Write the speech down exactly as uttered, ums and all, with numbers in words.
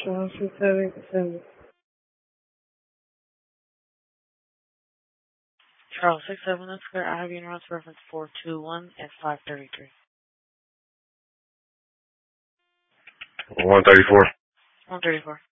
one six seven seven. Charles six seven, that's clear. I have your reference four two one and five thirty-three. one thirty-four. one thirty-four.